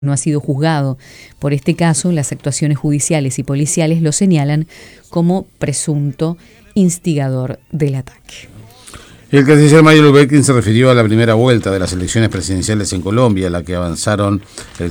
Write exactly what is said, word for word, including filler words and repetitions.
no ha sido juzgado por este caso. Las actuaciones judiciales y policiales lo señalan como presunto instigador del ataque. El canciller Mario Lubelkin se refirió a la primera vuelta de las elecciones presidenciales en Colombia, a la que avanzaron el